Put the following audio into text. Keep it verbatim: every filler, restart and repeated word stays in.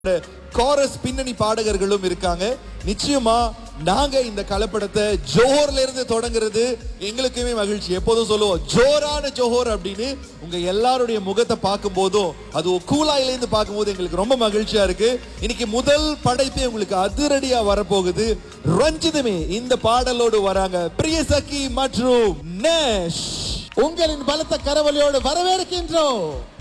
Chorus பின்னணி பாடகர்களும் இருக்காங்க. நிச்சயமா நாங்க இந்த கலப்படத்தை ஜோஹர்ல இருந்து தொடங்குறது எங்களுக்குமே மகிழ்ச்சி. எப்போதும் சொல்லுவோம் ஜோரான ஜோஹர் அப்படின்னு. உங்க எல்லாருடைய முகத்தை பார்க்கும் போதும் அது கூலாயில இருந்து பார்க்கும் போது எங்களுக்கு ரொம்ப மகிழ்ச்சியா இருக்கு. இன்னைக்கு முதல் படைப்பே உங்களுக்கு அதிரடியா வரப்போகுது. ரஞ்சிதமே இந்த பாடலோடு வராங்க. பிரியசகி மற்றும் நேஷ் உங்களின் பலத்த கரவொலியோடு வரவேற்கின்றோம்.